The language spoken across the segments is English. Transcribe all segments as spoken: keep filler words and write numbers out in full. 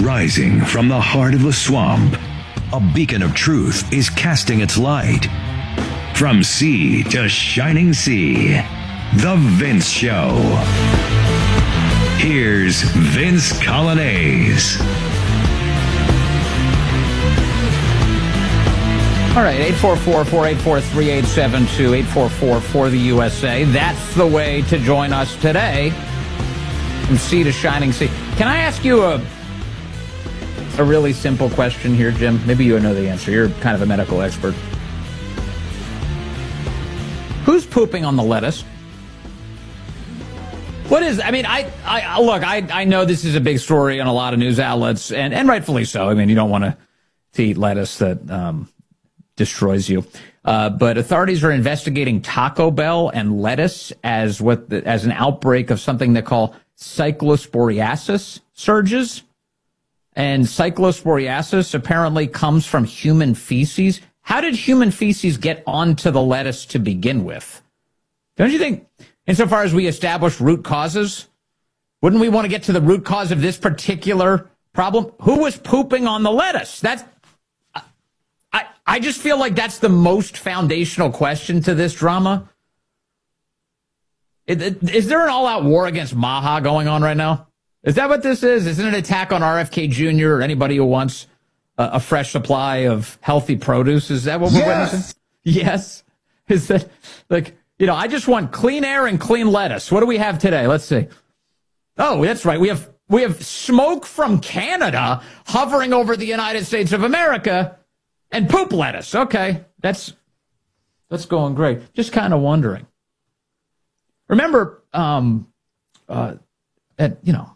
Rising from the heart of the swamp, a beacon of truth is casting its light. From sea to shining sea, The Vince Show. Here's Vince Coglianese. All right, eight four four, four eight four, three eight seven two, eight four four for the U S A. That's the way to join us today. From sea to shining sea. Can I ask you a a really simple question here, Jim? Maybe you know the answer. You're kind of a medical expert. Who's pooping on the lettuce? What is, I mean, I, I look, I, I know this is a big story on a lot of news outlets, and, and rightfully so. I mean, you don't want to, to eat lettuce that um, destroys you. Uh, but authorities are investigating Taco Bell and lettuce as what the, as an outbreak of something they call cyclosporiasis surges. And cyclosporiasis apparently comes from human feces. How did human feces get onto the lettuce to begin with? Don't you think, insofar as we establish root causes, wouldn't we want to get to the root cause of this particular problem? Who was pooping on the lettuce? That's, I, I just feel like that's the most foundational question to this drama. Is there an all-out war against Maha going on right now? Is that what this is? Is it an attack on R F K Junior or anybody who wants a, a fresh supply of healthy produce? Is that what we're yes. witnessing? Yes. Is that, like, you know, I just want clean air and clean lettuce. What do we have today? Let's see. Oh, that's right. We have we have smoke from Canada hovering over the United States of America and poop lettuce. Okay, that's that's going great. Just kind of wondering. Remember, um, uh, at, you know,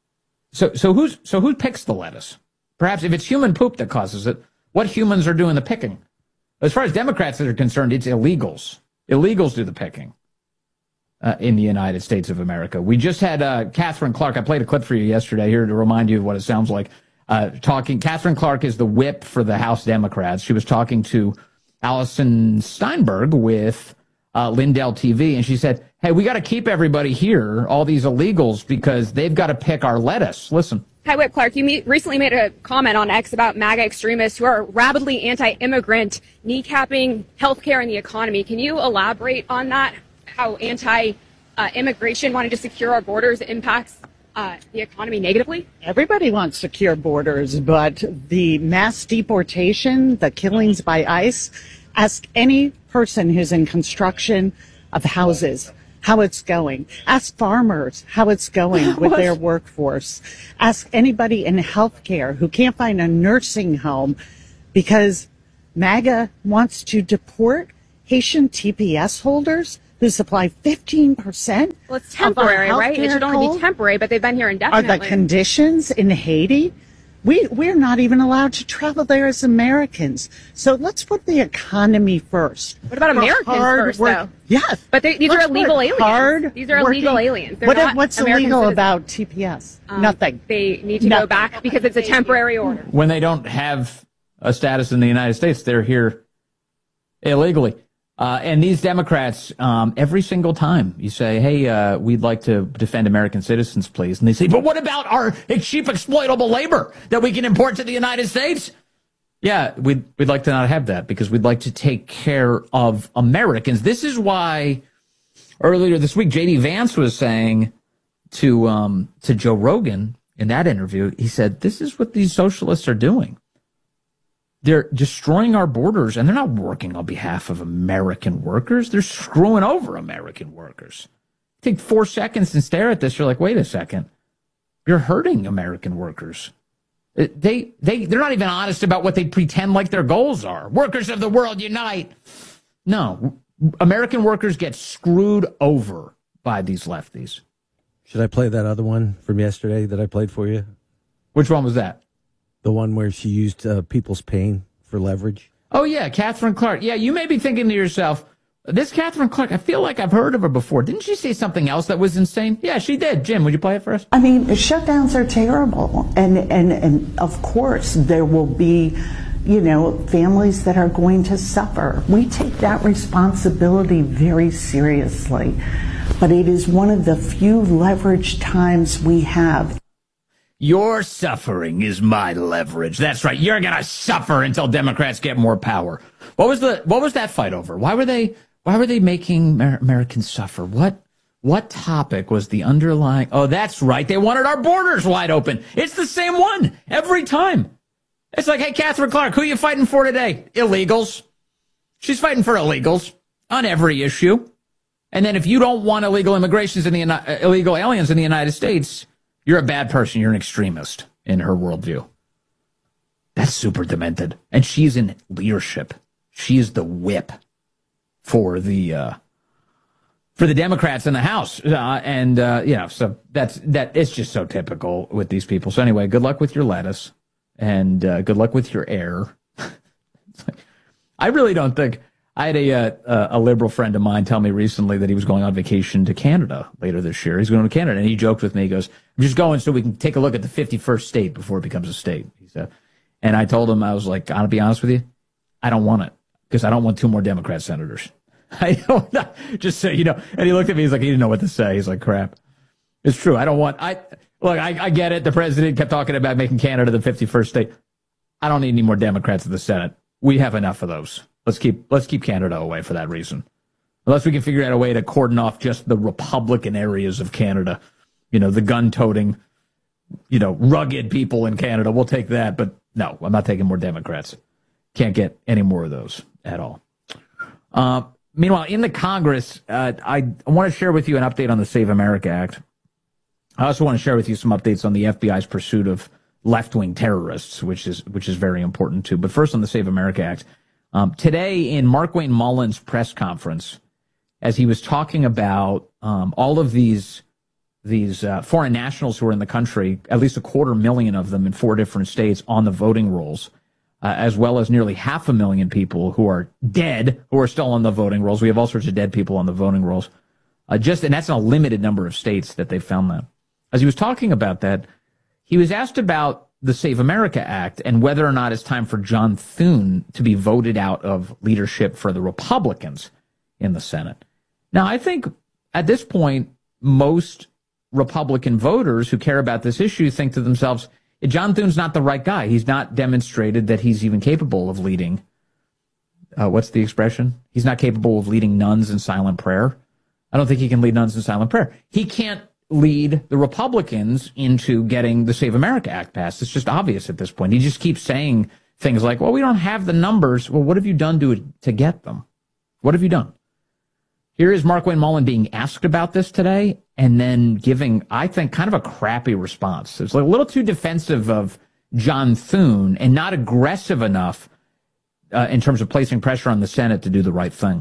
so so who's so who picks the lettuce? Perhaps if it's human poop that causes it, what humans are doing the picking? As far as Democrats are concerned, it's illegals. Illegals do the picking uh, in the United States of America. We just had uh, Catherine Clark. I played a clip for you yesterday here to remind you of what it sounds like. Uh, talking. Catherine Clark is the whip for the House Democrats. She was talking to Allison Steinberg with uh, Lindell T V, and she said, hey, we got to keep everybody here, all these illegals, because they've got to pick our lettuce. Listen. Hi, Whip Clark. You meet, recently made a comment on X about MAGA extremists who are rabidly anti-immigrant, kneecapping healthcare and the economy. Can you elaborate on that? How anti-immigration, uh, wanting to secure our borders, impacts uh, the economy negatively? Everybody wants secure borders, but the mass deportation, the killings by ICE, ask any person who's in construction of houses how it's going. Ask farmers how it's going with their workforce. Ask anybody in healthcare who can't find a nursing home because MAGA wants to deport Haitian T P S holders who supply fifteen percent. Well, it's temporary, right? It should only be temporary, but they've been here indefinitely. Are the conditions in Haiti? We, we're not even allowed to travel there as Americans. So let's put the economy first. What about Americans first, work, though? Yes. But they, these let's are illegal aliens. Hard these are illegal working. aliens. They're What, not what's American illegal citizens. about T P S? Um, Nothing. They need to Nothing. go back because it's a temporary order. When they don't have a status in the United States, they're here illegally. Uh, and these Democrats, um, every single time you say, hey, uh, we'd like to defend American citizens, please. And they say, but what about our cheap exploitable labor that we can import to the United States? Yeah, we'd, we'd like to not have that because we'd like to take care of Americans. This is why earlier this week, J D Vance was saying to, um, to Joe Rogan in that interview, he said, this is what these socialists are doing. They're destroying our borders, and they're not working on behalf of American workers. They're screwing over American workers. Take four seconds and stare at this. You're like, wait a second. You're hurting American workers. They, they, they're not even honest about what they pretend like their goals are. Workers of the world unite. No, American workers get screwed over by these lefties. Should I play that other one from yesterday that I played for you? Which one was that? The one where she used uh, people's pain for leverage. Oh, yeah, Catherine Clark. Yeah, you may be thinking to yourself, this Catherine Clark, I feel like I've heard of her before. Didn't she say something else that was insane? Yeah, she did. Jim, would you play it for us? I mean, shutdowns are terrible. And, and, and of course, there will be, you know, families that are going to suffer. We take that responsibility very seriously. But it is one of the few leverage times we have. Your suffering is my leverage. That's right. You're going to suffer until Democrats get more power. What was the what was that fight over? Why were they why were they making Amer- Americans suffer? What what topic was the underlying? Oh, that's right. They wanted our borders wide open. It's the same one every time. It's like, hey, Catherine Clark, who are you fighting for today? Illegals. She's fighting for illegals on every issue. And then if you don't want illegal immigrations in the uh, illegal aliens in the United States, you're a bad person. You're an extremist in her worldview. That's super demented. And she's in leadership. She is the whip for the uh, for the Democrats in the House. Uh, and, uh, you know, so that's that. It's just so typical with these people. So anyway, good luck with your lettuce and uh, good luck with your air. I really don't think. I had a, uh, a liberal friend of mine tell me recently that he was going on vacation to Canada later this year. He's going to Canada, and he joked with me. He goes, I'm just going so we can take a look at the fifty-first state before it becomes a state. He said, and I told him, I was like, I'll be honest with you, I don't want it because I don't want two more Democrat senators. I don't, just so you know. And he looked at me. He's like, he didn't know what to say. He's like, crap. It's true. I don't want, I, look, I, I get it. The president kept talking about making Canada the fifty-first state. I don't need any more Democrats in the Senate. We have enough of those. Let's keep let's keep Canada away for that reason. Unless we can figure out a way to cordon off just the Republican areas of Canada, you know, the gun-toting, you know, rugged people in Canada. We'll take that, but no, I'm not taking more Democrats. Can't get any more of those at all. Uh, meanwhile, in the Congress, uh, I, I want to share with you an update on the Save America Act. I also want to share with you some updates on the F B I's pursuit of left-wing terrorists, which is which is very important too. But first on the Save America Act. Um, today in Markwayne Mullin's press conference, as he was talking about um, all of these these uh, foreign nationals who are in the country, at least a quarter million of them in four different states on the voting rolls, uh, as well as nearly half a million people who are dead, who are still on the voting rolls. We have all sorts of dead people on the voting rolls. Uh, just and that's in a limited number of states that they found that. As he was talking about that, he was asked about the Save America Act and whether or not it's time for John Thune to be voted out of leadership for the Republicans in the Senate. Now, I think at this point, most Republican voters who care about this issue think to themselves, John Thune's not the right guy. He's not demonstrated that he's even capable of leading. Uh, what's the expression? He's not capable of leading nuns in silent prayer. I don't think he can lead nuns in silent prayer. He can't lead the Republicans into getting the Save America Act passed. It's just obvious at this point. He just keeps saying things like, well, we don't have the numbers. Well, what have you done to to get them? What have you done? Here is Markwayne Mullin being asked about this today and then giving, I think, kind of a crappy response. It's like a little too defensive of John Thune and not aggressive enough uh, in terms of placing pressure on the Senate to do the right thing.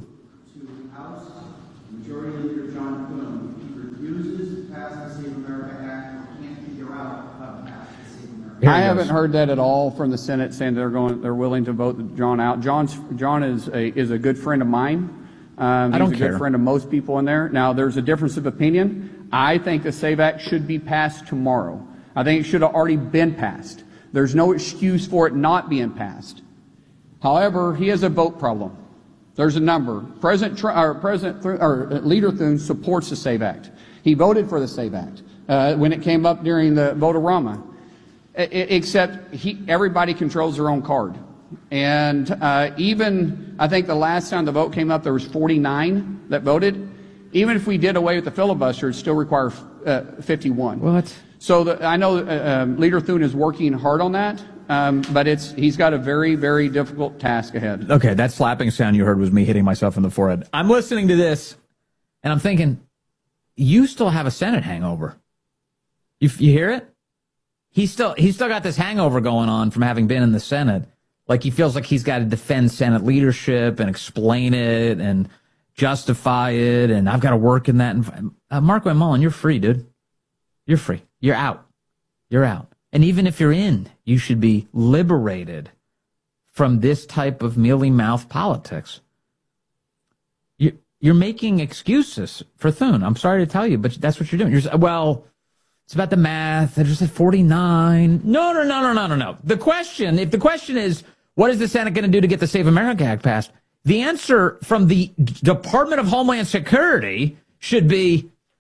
I haven't heard that at all from the Senate saying they're going, they're willing to vote John out. John's, John is a is a good friend of mine. Um, I don't he's a care. good friend of most people in there. Now, there's a difference of opinion. I think the SAVE Act should be passed tomorrow. I think it should have already been passed. There's no excuse for it not being passed. However, he has a vote problem. There's a number. President Trump, or President or Leader Thune supports the SAVE Act. He voted for the SAVE Act uh, when it came up during the vote-a-rama. Except he, everybody controls their own card. And uh, even, I think the last time the vote came up, there was forty-nine that voted. Even if we did away with the filibuster, it still requires uh, fifty-one. What? So the, I know uh, um, Leader Thune is working hard on that, um, but it's he's got a very, very difficult task ahead. Okay, that slapping sound you heard was me hitting myself in the forehead. I'm listening to this, and I'm thinking, you still have a Senate hangover. You, you hear it? He's still he's still got this hangover going on from having been in the Senate. Like he feels like he's got to defend Senate leadership and explain it and justify it, and I've got to work in that. Uh, Markwayne Mullin, you're free, dude. You're free. You're out. You're out. And even if you're in, you should be liberated from this type of mealy-mouthed politics. You, you're making excuses for Thune. I'm sorry to tell you, but that's what you're doing. You're well. It's about the math. I just said forty-nine. No, no, no, no, no, no, no. The question, if the question is, what is the Senate going to do to get the Save America Act passed? The answer from the Department of Homeland Security should be,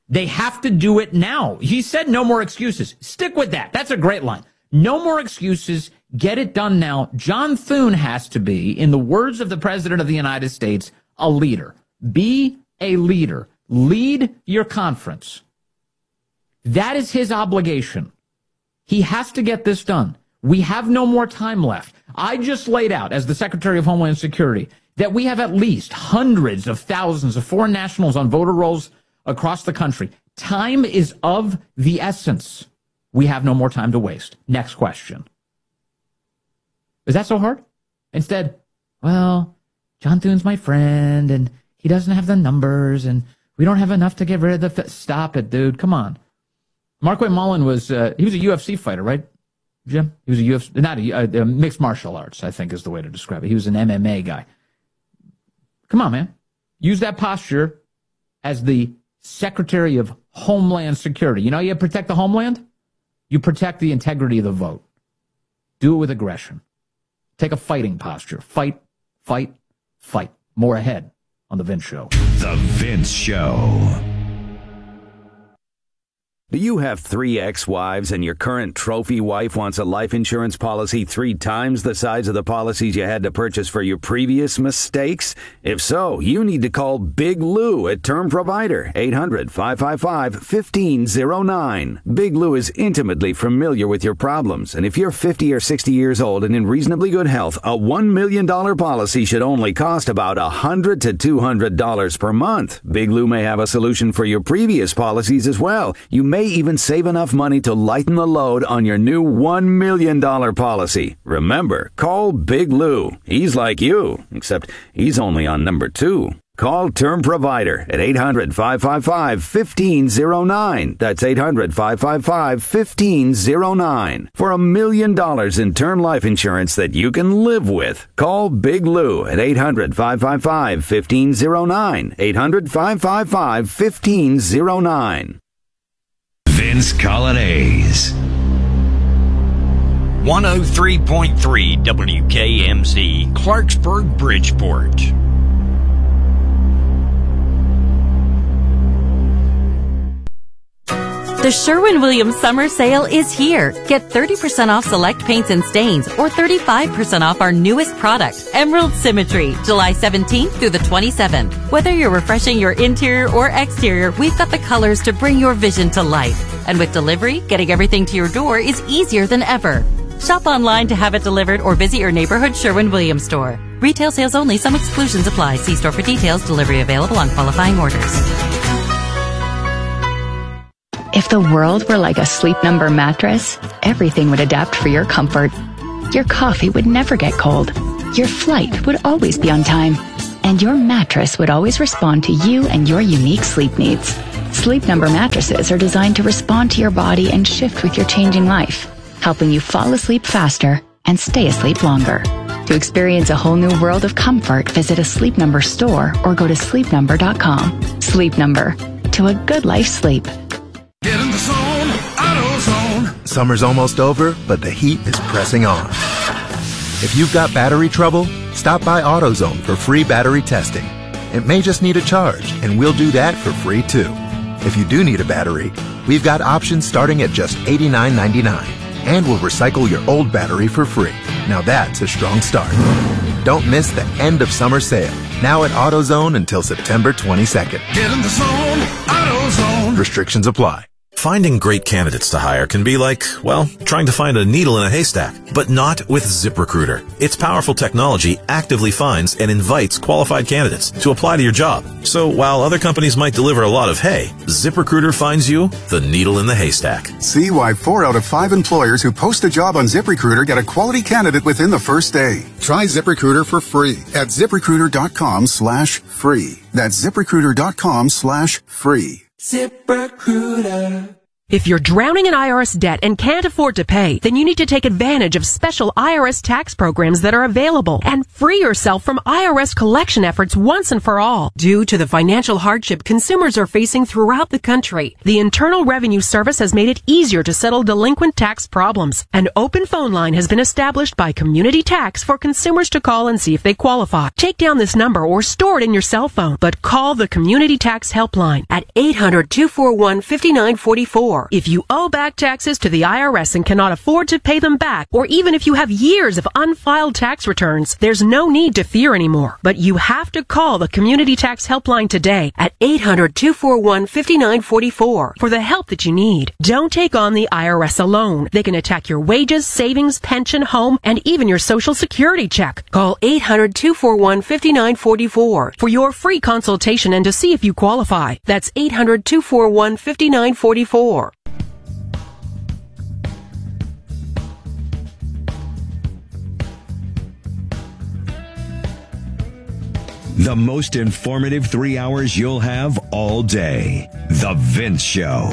They have to do it now. He said no more excuses. Stick with that. That's a great line. No more excuses. Get it done now. John Thune has to be, in the words of the President of the United States, a leader. Be a leader. Lead your conference. That is his obligation. He has to get this done. We have no more time left. I just laid out, as the Secretary of Homeland Security, that we have at least hundreds of thousands of foreign nationals on voter rolls across the country. Time is of the essence. We have no more time to waste. Next question. Is that so hard? Instead, well, John Thune's my friend, and he doesn't have the numbers, and we don't have enough to get rid of the... Fi- Stop it, dude. Come on. Markway Mullen was, uh, he was a U F C fighter, right, Jim? He was a U F C, not a, a, a mixed martial arts, I think is the way to describe it. He was an M M A guy. Come on, man. Use that posture as the Secretary of Homeland Security. You know how you protect the homeland? You protect the integrity of the vote. Do it with aggression. Take a fighting posture. Fight, fight, fight. More ahead on The Vince Show. The Vince Show. Do you have three ex-wives and your current trophy wife wants a life insurance policy three times the size of the policies you had to purchase for your previous mistakes? If so, you need to call Big Lou at Term Provider, eight hundred, five five five, one five zero nine. Big Lou is intimately familiar with your problems, and if you're fifty or sixty years old and in reasonably good health, a one million dollars policy should only cost about one hundred to two hundred dollars per month. Big Lou may have a solution for your previous policies as well. You may even save enough money to lighten the load on your new one million dollars policy. Remember, call Big Lou. He's like you, except he's only on number two. Call Term Provider at eight hundred, five five five, one five zero nine. That's eight hundred, five five five, one five zero nine. For a million dollars in term life insurance that you can live with. Call Big Lou at eight hundred, five five five, one five zero nine. eight hundred, five five five, one five zero nine. Vince Colonnese. one oh three point three W K M Z, Clarksburg, Bridgeport. The Sherwin-Williams Summer Sale is here. Get thirty percent off select paints and stains or thirty-five percent off our newest product, Emerald Symmetry, July seventeenth through the twenty-seventh. Whether you're refreshing your interior or exterior, we've got the colors to bring your vision to life. And with delivery, getting everything to your door is easier than ever. Shop online to have it delivered or visit your neighborhood Sherwin-Williams store. Retail sales only. Some exclusions apply. See store for details. Delivery available on qualifying orders. If the world were like a Sleep Number mattress, everything would adapt for your comfort. Your coffee would never get cold. Your flight would always be on time. And your mattress would always respond to you and your unique sleep needs. Sleep Number mattresses are designed to respond to your body and shift with your changing life, helping you fall asleep faster and stay asleep longer. To experience a whole new world of comfort, visit a Sleep Number store or go to sleep number dot com. Sleep Number. To a good life sleep. Get in the zone, AutoZone. Summer's almost over, but the heat is pressing on. If you've got battery trouble, stop by AutoZone for free battery testing. It may just need a charge, and we'll do that for free too. If you do need a battery, we've got options starting at just eighty-nine ninety-nine, and we'll recycle your old battery for free. Now that's a strong start. Don't miss the end of summer sale, now at AutoZone until September twenty-second. Get in the zone, AutoZone. Restrictions apply. Finding great candidates to hire can be like, well, trying to find a needle in a haystack, but not with ZipRecruiter. Its powerful technology actively finds and invites qualified candidates to apply to your job. So while other companies might deliver a lot of hay, ZipRecruiter finds you the needle in the haystack. See why four out of five employers who post a job on ZipRecruiter get a quality candidate within the first day. Try ZipRecruiter for free at ZipRecruiter.com slash free. That's ZipRecruiter.com slash free. ZipRecruiter. If you're drowning in I R S debt and can't afford to pay, then you need to take advantage of special I R S tax programs that are available and free yourself from I R S collection efforts once and for all. Due to the financial hardship consumers are facing throughout the country, the Internal Revenue Service has made it easier to settle delinquent tax problems. An open phone line has been established by Community Tax for consumers to call and see if they qualify. Take down this number or store it in your cell phone, but call the Community Tax Helpline at eight hundred, two four one, five nine four four. If you owe back taxes to the I R S and cannot afford to pay them back, or even if you have years of unfiled tax returns, there's no need to fear anymore. But you have to call the Community Tax Helpline today at eight hundred, two four one, five nine four four for the help that you need. Don't take on the I R S alone. They can attack your wages, savings, pension, home, and even your Social Security check. Call eight hundred, two four one, five nine four four for your free consultation and to see if you qualify. That's eight hundred, two four one, five nine four four. The most informative three hours you'll have all day. The Vince Show.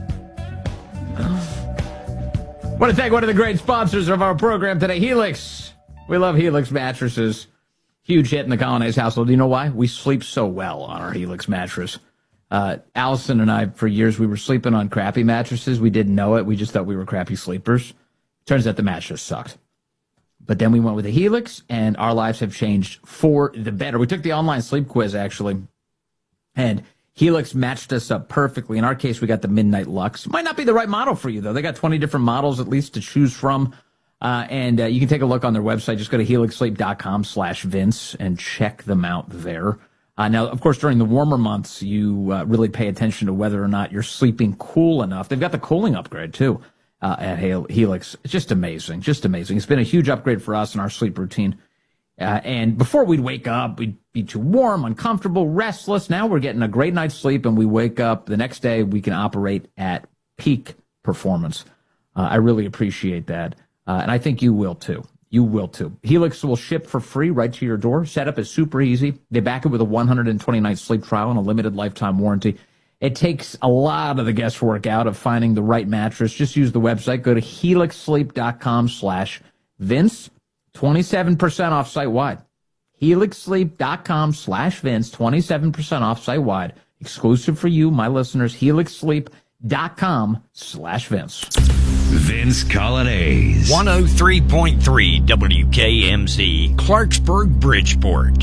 I want to thank one of the great sponsors of our program today, Helix. We love Helix mattresses. Huge hit in the Colonnese household. Do you know why? We sleep so well on our Helix mattress. Uh, Allison and I, for years, we were sleeping on crappy mattresses. We didn't know it. We just thought we were crappy sleepers. Turns out the mattress sucked. But then we went with the Helix, and our lives have changed for the better. We took the online sleep quiz, actually, and Helix matched us up perfectly. In our case, we got the Midnight Lux. Might not be the right model for you, though. They got twenty different models, at least, to choose from. Uh, and uh, you can take a look on their website. Just go to helix sleep dot com slash Vince and check them out there. Uh, now, of course, during the warmer months, you uh, really pay attention to whether or not you're sleeping cool enough. They've got the cooling upgrade, too. Uh, at Helix. It's just amazing, just amazing. It's been a huge upgrade for us in our sleep routine. Uh, and before we'd wake up, we'd be too warm, uncomfortable, restless. Now we're getting a great night's sleep, and we wake up the next day, we can operate at peak performance. Uh, I really appreciate that. Uh, and I think you will too. You will too. Helix will ship for free right to your door. Setup is super easy. They back it with a one hundred twenty night sleep trial and a limited lifetime warranty. It takes a lot of the guesswork out of finding the right mattress. Just use the website. Go to helix sleep dot com slash Vince. twenty-seven percent off site-wide. helix sleep dot com slash Vince. twenty-seven percent off site-wide. Exclusive for you, my listeners. helix sleep dot com slash Vince. Vince Colonnese. one oh three point three W K M Z, Clarksburg, Bridgeport.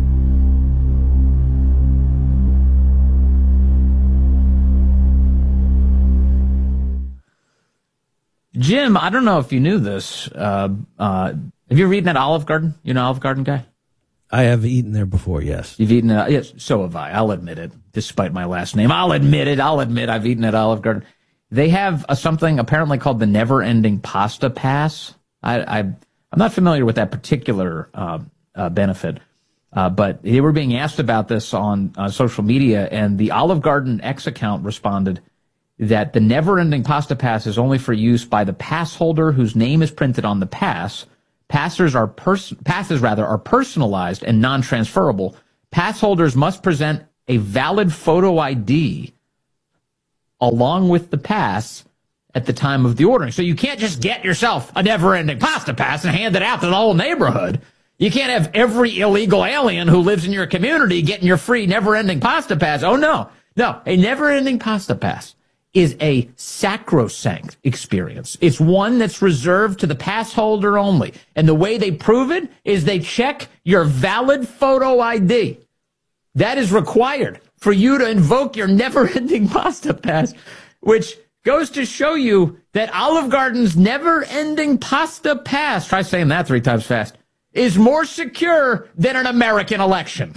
Jim, I don't know if you knew this. Uh, uh, have you ever eaten at Olive Garden? You know Olive Garden guy? I have eaten there before, yes. You've eaten, uh, yes, so have I. I'll admit it, despite my last name. I'll admit it. I'll admit I've eaten at Olive Garden. They have a, something apparently called the Never-Ending Pasta Pass. I, I, I'm not familiar with that particular uh, uh, benefit, uh, but they were being asked about this on uh, social media, and the Olive Garden X account responded that the Never-Ending Pasta Pass is only for use by the pass holder whose name is printed on the pass. Passes are pers- passes rather are personalized and non-transferable. Pass holders must present a valid photo I D along with the pass at the time of the ordering. So you can't just get yourself a Never-Ending Pasta Pass and hand it out to the whole neighborhood. You can't have every illegal alien who lives in your community getting your free Never-Ending Pasta Pass. Oh, no. No, a Never-Ending Pasta Pass is a sacrosanct experience. It's one that's reserved to the pass holder only. And the way they prove it is they check your valid photo I D. That is required for you to invoke your Never-Ending Pasta Pass, which goes to show you that Olive Garden's Never-Ending Pasta Pass, try saying that three times fast, is more secure than an American election.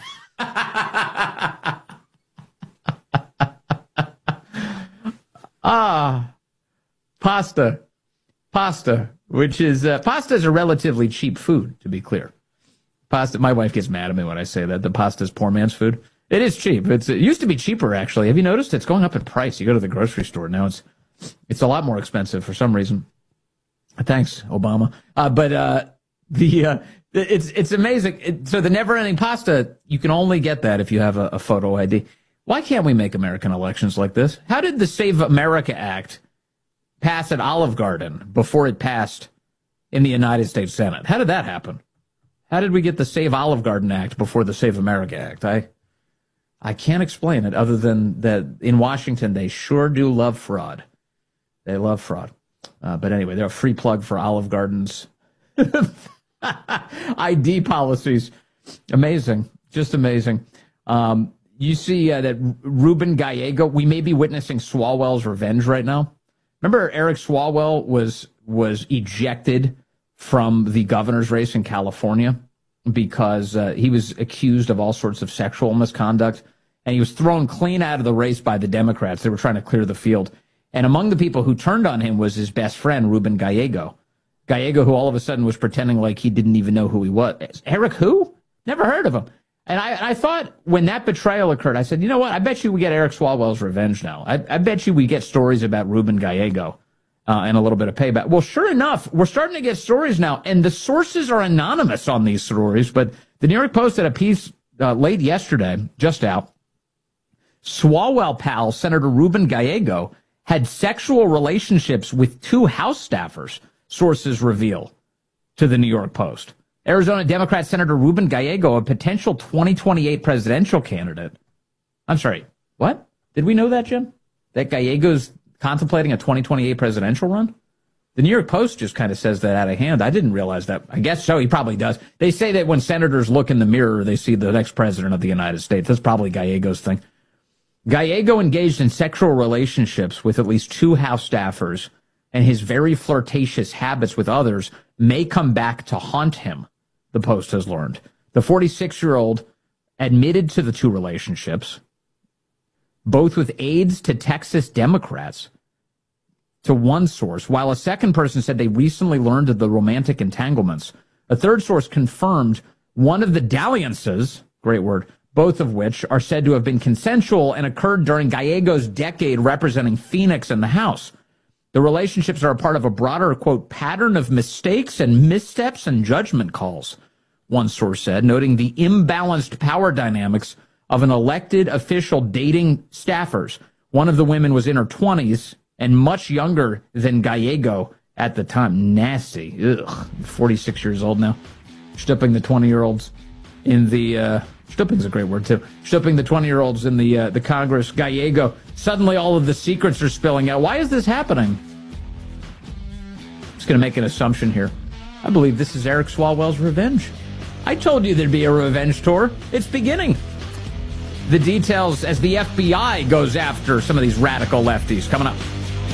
Ah, pasta, pasta, which is, uh, pasta is a relatively cheap food, to be clear. Pasta, my wife gets mad at me when I say that. The pasta is poor man's food. It is cheap. It's, it used to be cheaper, actually. Have you noticed? It's going up in price. You go to the grocery store now, it's, it's a lot more expensive for some reason. Thanks, Obama. Uh, but, uh, the, uh, it's, it's amazing. It, so the Never-Ending Pasta, you can only get that if you have a, a photo I D. Why can't we make American elections like this? How did the Save America Act pass at Olive Garden before it passed in the United States Senate? How did that happen? How did we get the Save Olive Garden Act before the Save America Act? I I can't explain it other than that in Washington, they sure do love fraud. They love fraud. Uh, but anyway, they're a free plug for Olive Garden's I D policies. Amazing. Just amazing. Um, you see uh, that Ruben Gallego, we may be witnessing Swalwell's revenge right now. Remember Eric Swalwell was was ejected from the governor's race in California because uh, he was accused of all sorts of sexual misconduct, and he was thrown clean out of the race by the Democrats. They were trying to clear the field. And among the people who turned on him was his best friend, Ruben Gallego. Gallego, who all of a sudden was pretending like he didn't even know who he was. Eric who? Never heard of him. And I, I thought when that betrayal occurred, I said, you know what? I bet you we get Eric Swalwell's revenge now. I, I bet you we get stories about Ruben Gallego uh, and a little bit of payback. Well, sure enough, we're starting to get stories now, and the sources are anonymous on these stories. But the New York Post had a piece uh, late yesterday, just out. Swalwell pal, Senator Ruben Gallego, had sexual relationships with two House staffers, sources reveal to the New York Post. Arizona Democrat Senator Ruben Gallego, a potential twenty twenty-eight presidential candidate. I'm sorry, what? Did we know that, Jim? That Gallego's contemplating a twenty twenty-eight presidential run? The New York Post just kind of says that out of hand. I didn't realize that. I guess so. He probably does. They say that when senators look in the mirror, they see the next president of the United States. That's probably Gallego's thing. Gallego engaged in sexual relationships with at least two House staffers, and his very flirtatious habits with others may come back to haunt him, the Post has learned. The forty-six-year-old admitted to the two relationships, both with aides to Texas Democrats, to one source, while a second person said they recently learned of the romantic entanglements. A third source confirmed one of the dalliances, great word, both of which are said to have been consensual and occurred during Gallego's decade representing Phoenix in the House. The relationships are a part of a broader, quote, pattern of mistakes and missteps and judgment calls, one source said, noting the imbalanced power dynamics of an elected official dating staffers. One of the women was in her twenties and much younger than Gallego at the time. Nasty. Ugh. forty-six years old now. Stooping the twenty-year-olds in the... Uh, Stooping's a great word, too. Stooping the twenty-year-olds in the uh, the Congress. Gallego. Suddenly all of the secrets are spilling out. Why is this happening? I'm just going to make an assumption here. I believe this is Eric Swalwell's revenge. I told you there'd be a revenge tour. It's beginning. The details as the F B I goes after some of these radical lefties. Coming up.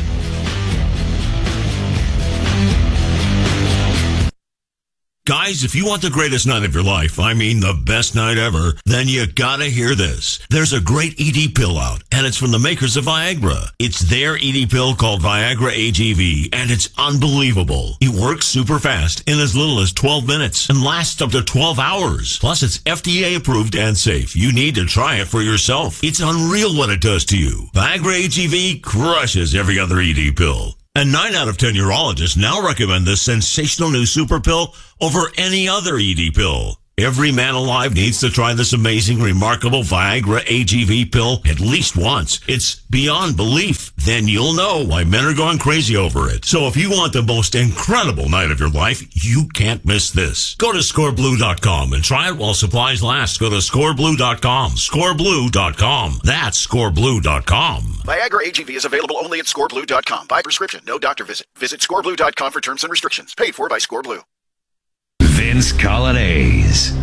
Guys, if you want the greatest night of your life, I mean the best night ever, then you gotta hear this. There's a great E D pill out, and it's from the makers of Viagra. It's their E D pill called Viagra A G V, and it's unbelievable. It works super fast in as little as twelve minutes and lasts up to twelve hours. Plus, it's F D A approved and safe. You need to try it for yourself. It's unreal what it does to you. Viagra A G V crushes every other E D pill. And nine out of ten urologists now recommend this sensational new super pill over any other E D pill. Every man alive needs to try this amazing, remarkable Viagra A G V pill at least once. It's beyond belief. Then you'll know why men are going crazy over it. So if you want the most incredible night of your life, you can't miss this. Go to score blue dot com and try it while supplies last. Go to score blue dot com. score blue dot com. That's score blue dot com. Viagra A G V is available only at score blue dot com. By prescription, no doctor visit. Visit score blue dot com for terms and restrictions. Paid for by ScoreBlue. Vince Colonnese.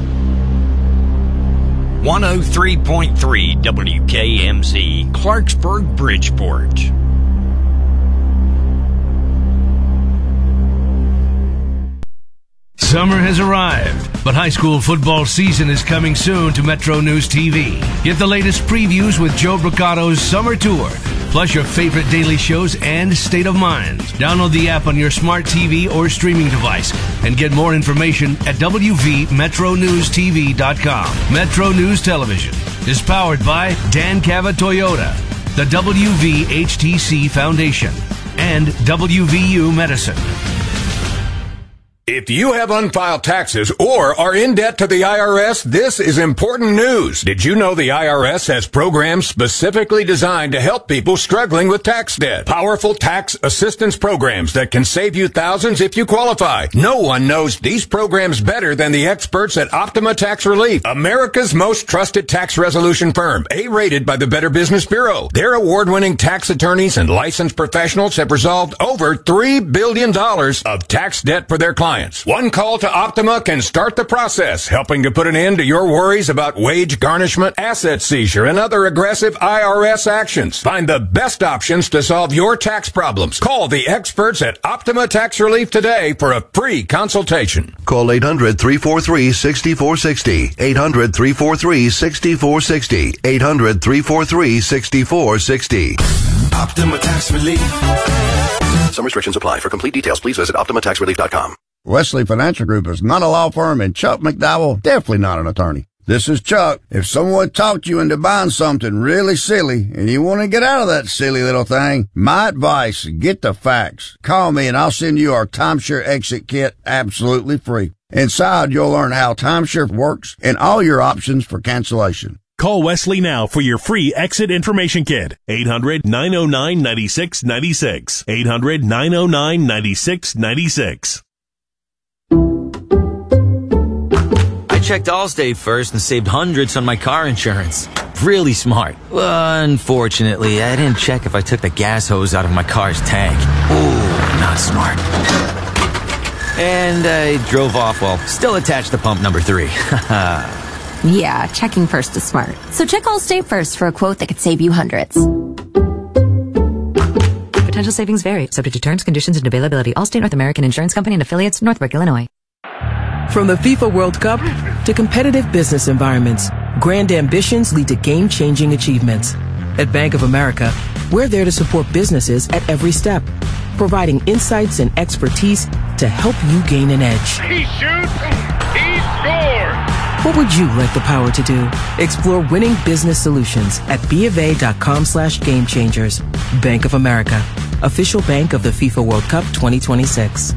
one oh three point three W K M Z, Clarksburg, Bridgeport. Summer has arrived, but high school football season is coming soon to Metro News T V. Get the latest previews with Joe Bricato's Summer Tour, plus your favorite daily shows and State of Mind. Download the app on your smart T V or streaming device and get more information at W V metro news T V dot com. Metro News Television is powered by Dan Cava Toyota, the W V H T C Foundation, and W V U Medicine. If you have unfiled taxes or are in debt to the I R S, this is important news. Did you know the I R S has programs specifically designed to help people struggling with tax debt? Powerful tax assistance programs that can save you thousands if you qualify. No one knows these programs better than the experts at Optima Tax Relief, America's most trusted tax resolution firm, A-rated by the Better Business Bureau. Their award-winning tax attorneys and licensed professionals have resolved over three billion dollars of tax debt for their clients. One call to Optima can start the process, helping to put an end to your worries about wage garnishment, asset seizure, and other aggressive I R S actions. Find the best options to solve your tax problems. Call the experts at Optima Tax Relief today for a free consultation. Call eight hundred, three four three, six four six zero. eight hundred, three four three, six four six zero. eight hundred, three four three, six four six zero. Optima Tax Relief. Some restrictions apply. For complete details, please visit Optima Tax Relief dot com. Wesley Financial Group is not a law firm, and Chuck McDowell definitely not an attorney. This is Chuck. If someone talked you into buying something really silly and you want to get out of that silly little thing, my advice, get the facts. Call me and I'll send you our timeshare exit kit absolutely free. Inside, you'll learn how timeshare works and all your options for cancellation. Call Wesley now for your free exit information kit. eight hundred, nine oh nine, nine six nine six. eight hundred, nine oh nine, nine six nine six. I checked Allstate first and saved hundreds on my car insurance. Really smart. Well, unfortunately, I didn't check if I took the gas hose out of my car's tank. Ooh, not smart. And I drove off while still attached to pump number three. Yeah, checking first is smart. So check Allstate first for a quote that could save you hundreds. Potential savings vary, subject to terms, conditions, and availability. Allstate North American Insurance Company and affiliates, Northbrook, Illinois. From the FIFA World Cup to competitive business environments, grand ambitions lead to game-changing achievements. At Bank of America, we're there to support businesses at every step, providing insights and expertise to help you gain an edge. He shoots, he scores! What would you like the power to do? Explore winning business solutions at BofA.com slash game changers. Bank of America, official bank of the FIFA World Cup twenty twenty-six.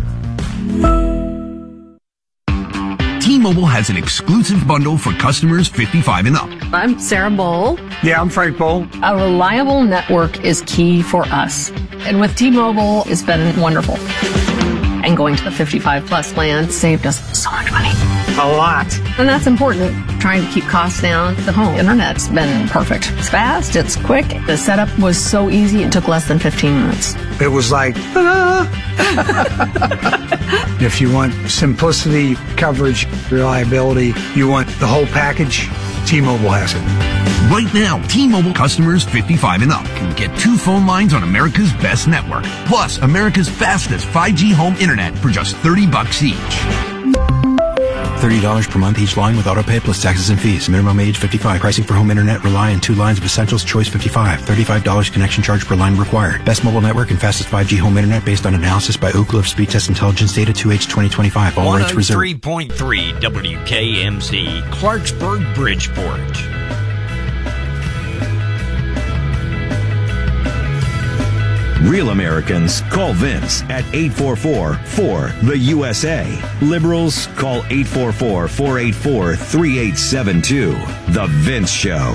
T-Mobile has an exclusive bundle for customers fifty-five and up. I'm Sarah Bowl. Yeah, I'm Frank Bowl. A reliable network is key for us. And with T-Mobile, it's been wonderful. And going to the fifty-five plus plan saved us so much money. A lot. And that's important. Trying to keep costs down. The home internet's been perfect. It's fast, it's quick. The setup was so easy, it took less than fifteen minutes. It was like, ah. If you want simplicity, coverage, reliability, you want the whole package, T-Mobile has it. Right now, T-Mobile customers fifty-five and up can get two phone lines on America's best network, plus America's fastest five G home internet for just thirty bucks each. thirty dollars per month each line with autopay plus taxes and fees. Minimum age fifty-five. Pricing for home internet rely on two lines of Essentials Choice fifty-five. thirty-five dollars connection charge per line required. Best mobile network and fastest five G home internet based on analysis by Oak Cliff Speed Test Intelligence Data two H twenty twenty-five. All rights reserved. one oh three point three W K M Z, Clarksburg, Bridgeport. Real Americans call Vince at eight four four, four, the U S A. Liberals call eight four four, four eight four, three eight seven two. The Vince Show.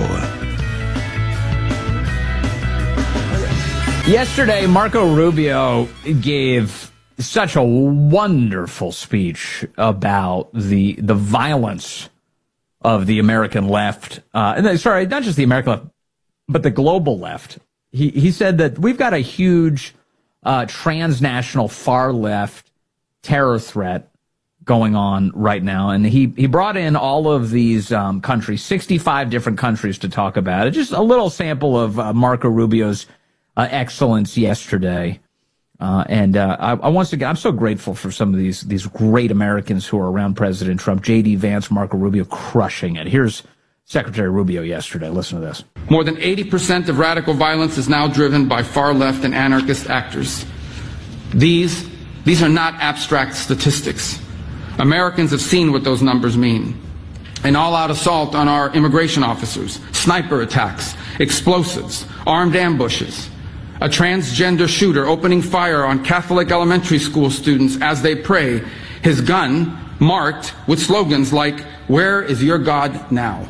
Yesterday, Marco Rubio gave such a wonderful speech about the the violence of the American left. Uh, sorry, not just the American left, but the global left. He he said that we've got a huge uh, transnational far left terror threat going on right now, and he he brought in all of these um, countries, sixty-five different countries, to talk about it. Just a little sample of uh, Marco Rubio's uh, excellence yesterday, uh, and uh, I, I once again I'm so grateful for some of these these great Americans who are around President Trump. J D Vance, Marco Rubio, crushing it. Here's Secretary Rubio yesterday. Listen to this. More than eighty percent of radical violence is now driven by far-left and anarchist actors. These, these are not abstract statistics. Americans have seen what those numbers mean. An all-out assault on our immigration officers, sniper attacks, explosives, armed ambushes, a transgender shooter opening fire on Catholic elementary school students as they pray, his gun marked with slogans like, "Where is your God now?"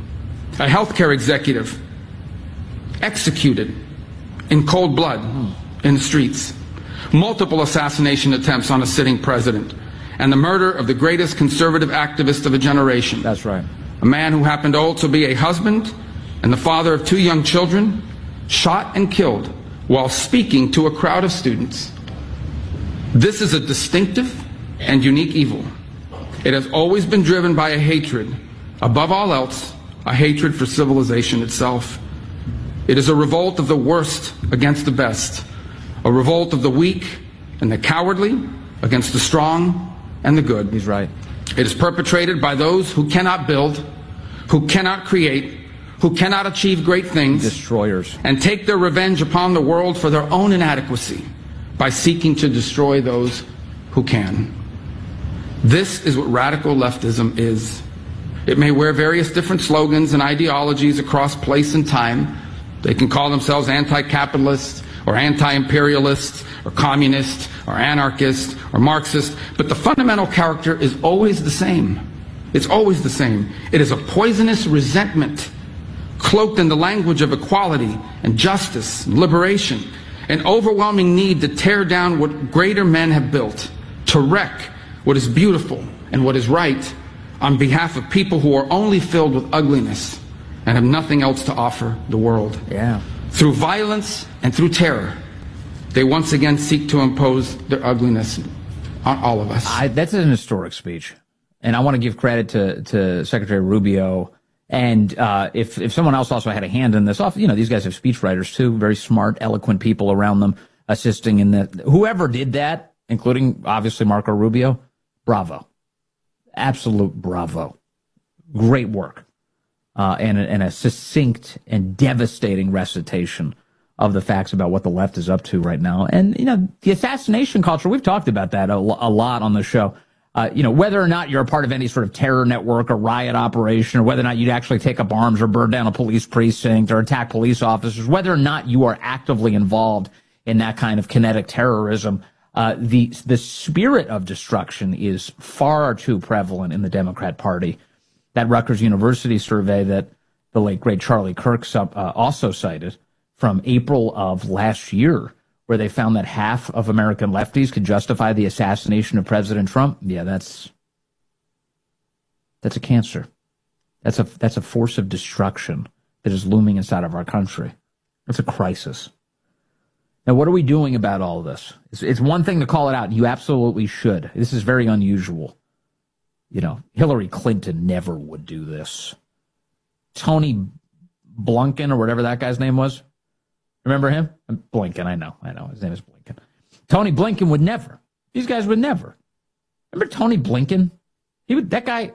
A healthcare executive executed in cold blood in the streets. Multiple assassination attempts on a sitting president. And the murder of the greatest conservative activist of a generation. That's right. A man who happened to also be a husband and the father of two young children, shot and killed while speaking to a crowd of students. This is a distinctive and unique evil. It has always been driven by a hatred, above all else, a hatred for civilization itself. It is a revolt of the worst against the best, a revolt of the weak and the cowardly against the strong and the good. He's right. It is perpetrated by those who cannot build, who cannot create, who cannot achieve great things, destroyers, and take their revenge upon the world for their own inadequacy by seeking to destroy those who can. This is what radical leftism is. It may wear various different slogans and ideologies across place and time. They can call themselves anti-capitalist or anti-imperialist or communist or anarchist or Marxist, but the fundamental character is always the same. It's always the same. It is a poisonous resentment cloaked in the language of equality and justice and liberation, an overwhelming need to tear down what greater men have built, to wreck what is beautiful and what is right on behalf of people who are only filled with ugliness and have nothing else to offer the world. Yeah. Through violence and through terror, they once again seek to impose their ugliness on all of us. I, that's an historic speech. And I want to give credit to, to Secretary Rubio. And uh, if if someone else also had a hand in this, off, you know, these guys have speechwriters too, very smart, eloquent people around them assisting in that. Whoever did that, including obviously Marco Rubio, bravo. Absolute bravo. Great work. Uh, and, and a succinct and devastating recitation of the facts about what the left is up to right now. And, you know, the assassination culture, we've talked about that a, a lot on the show. Uh, you know, whether or not you're a part of any sort of terror network or riot operation, or whether or not you'd actually take up arms or burn down a police precinct or attack police officers, whether or not you are actively involved in that kind of kinetic terrorism, uh, the the spirit of destruction is far too prevalent in the Democrat Party. That Rutgers University survey that the late, great Charlie Kirk uh, also cited from April of last year, where they found that half of American lefties could justify the assassination of President Trump. Yeah, that's that's a cancer. That's a that's a force of destruction that is looming inside of our country. It's a crisis. Now, what are we doing about all of this? It's, it's one thing to call it out. You absolutely should. This is very unusual. You know, Hillary Clinton never would do this. Tony Blinken, or whatever that guy's name was. Remember him? Blinken, I know, I know. His name is Blinken. Tony Blinken would never. These guys would never. Remember Tony Blinken? He would, that guy.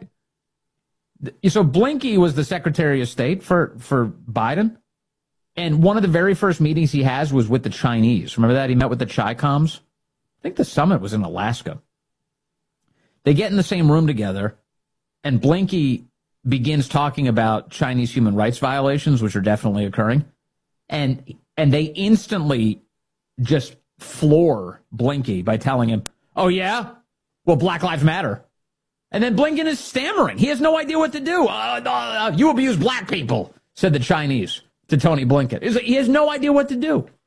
So Blinky was the Secretary of State for, for Biden. And one of the very first meetings he has was with the Chinese. Remember that? He met with the Chi-Coms. I think the summit was in Alaska. They get in the same room together, and Blinky begins talking about Chinese human rights violations, which are definitely occurring. And and they instantly just floor Blinky by telling him, oh, yeah? Well, Black Lives Matter. And then Blinken is stammering. He has no idea what to do. Uh, uh, you abuse black people, said the Chinese to Tony Blinken. He has no idea what to do.